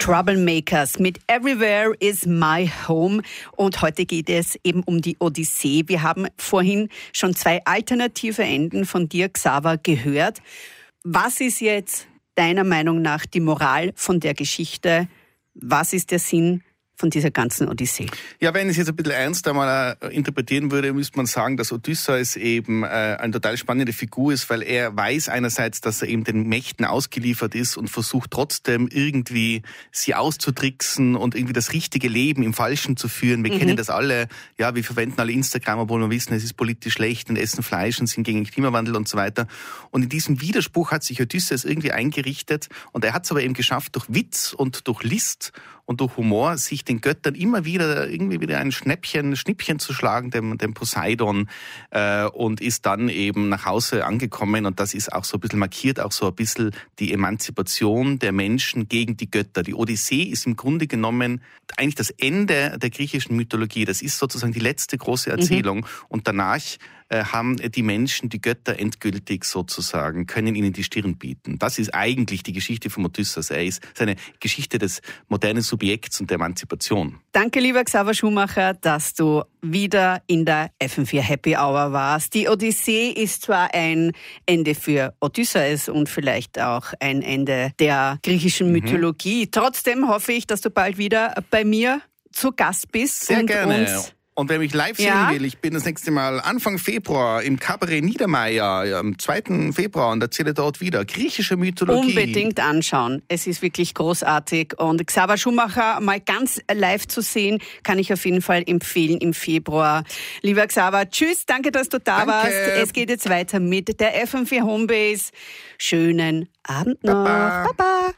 Troublemakers mit Everywhere is my home. Und heute geht es eben um die Odyssee. Wir haben vorhin schon 2 alternative Enden von dir, Xaver, gehört. Was ist jetzt deiner Meinung nach die Moral von der Geschichte? Was ist der Sinn von dieser ganzen Odyssee? Ja, wenn ich es jetzt ein bisschen ernst einmal interpretieren würde, müsste man sagen, dass Odysseus eben eine total spannende Figur ist, weil er weiß einerseits, dass er eben den Mächten ausgeliefert ist und versucht trotzdem irgendwie sie auszutricksen und irgendwie das richtige Leben im Falschen zu führen. Wir kennen das alle. Ja, wir verwenden alle Instagram, obwohl wir wissen, es ist politisch schlecht und essen Fleisch und sind gegen den Klimawandel und so weiter. Und in diesem Widerspruch hat sich Odysseus irgendwie eingerichtet und er hat es aber eben geschafft, durch Witz und durch List und durch Humor sich den Göttern immer wieder irgendwie wieder ein Schnippchen zu schlagen, dem Poseidon, und ist dann eben nach Hause angekommen. Und das ist auch so ein bisschen markiert, auch so ein bisschen die Emanzipation der Menschen gegen die Götter. Die Odyssee ist im Grunde genommen eigentlich das Ende der griechischen Mythologie. Das ist sozusagen die letzte große Erzählung. Und danach haben die Menschen die Götter endgültig sozusagen, können ihnen die Stirn bieten. Das ist eigentlich die Geschichte von Odysseus. Er ist seine Geschichte des modernen Subjekts und der Emanzipation. Danke, lieber Xaver Schumacher, dass du wieder in der FM4 Happy Hour warst. Die Odyssee ist zwar ein Ende für Odysseus und vielleicht auch ein Ende der griechischen Mythologie. Trotzdem hoffe ich, dass du bald wieder bei mir zu Gast bist. Sehr und gerne. Uns Und wer mich live sehen will, ich bin das nächste Mal Anfang Februar im Cabaret Niedermeyer, am 2. Februar und erzähle dort wieder griechische Mythologie. Unbedingt anschauen. Es ist wirklich großartig. Und Xaver Schumacher mal ganz live zu sehen, kann ich auf jeden Fall empfehlen im Februar. Lieber Xaver, tschüss, danke, dass du da warst. Es geht jetzt weiter mit der FM4 Homebase. Schönen Abend noch. Baba. Baba.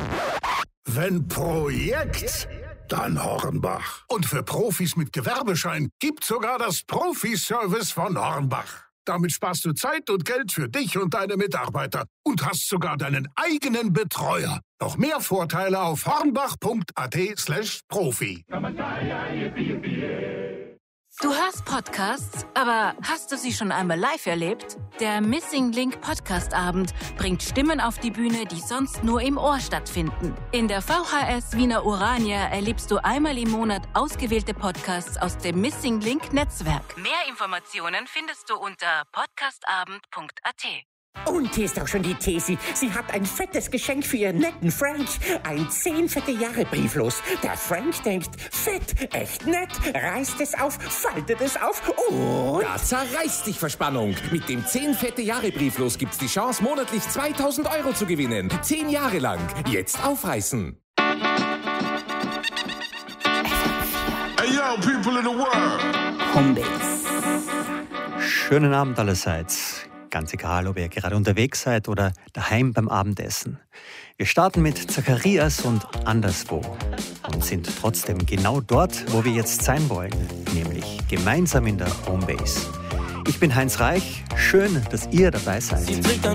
Wenn Projekt, dann Hornbach. Und für Profis mit Gewerbeschein gibt's sogar das Profi-Service von Hornbach. Damit sparst du Zeit und Geld für dich und deine Mitarbeiter und hast sogar deinen eigenen Betreuer. Noch mehr Vorteile auf hornbach.at/Profi. Du hörst Podcasts, aber hast du sie schon einmal live erlebt? Der Missing Link Podcast Abend bringt Stimmen auf die Bühne, die sonst nur im Ohr stattfinden. In der VHS Wiener Urania erlebst du einmal im Monat ausgewählte Podcasts aus dem Missing Link Netzwerk. Mehr Informationen findest du unter podcastabend.at. Und hier ist auch schon die Tesi. Sie hat ein fettes Geschenk für ihren netten Frank. Ein 10 fette Jahre Brieflos. Der Frank denkt, fett, echt nett, reißt es auf, faltet es auf und... Da zerreißt dich Verspannung. Mit dem 10 fette Jahre Brieflos gibt's die Chance, monatlich 2.000 € zu gewinnen. 10 Jahre lang. Jetzt aufreißen. Hey yo, people in the world. Homebase. Schönen Abend allerseits. Ganz egal, ob ihr gerade unterwegs seid oder daheim beim Abendessen. Wir starten mit Zacharias und Anderswo und sind trotzdem genau dort, wo wir jetzt sein wollen, nämlich gemeinsam in der Homebase. Ich bin Heinz Reich. Schön, dass ihr dabei seid.